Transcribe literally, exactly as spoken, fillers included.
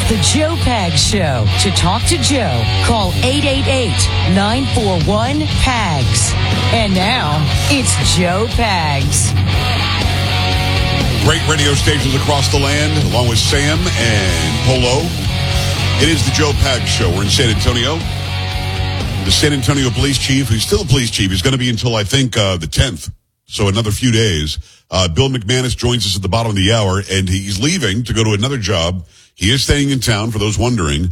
The Joe Pags Show. To talk to Joe, call eight eight eight, nine four one, P A G S. And now, it's Joe Pags. Great radio stations across the land, along with Sam and Polo. It is the Joe Pags Show. We're in San Antonio. The San Antonio police chief, who's still a police chief, is going to be until, I think, uh, the tenth. So another few days. Uh, Bill McManus joins us at the bottom of the hour, and he's leaving to go to another job. He is staying in town, for those wondering.